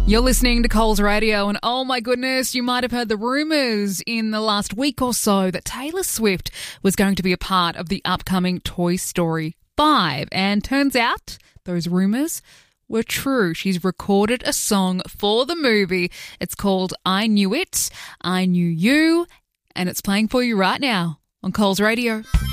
You're listening to Coles Radio, and oh my goodness, you might have heard the rumours in the last week or so that Taylor Swift was going to be a part of the upcoming Toy Story 5. And turns out those rumours were true. She's recorded a song for the movie. It's called I Knew It, I Knew You, and it's playing for you right now on Coles Radio.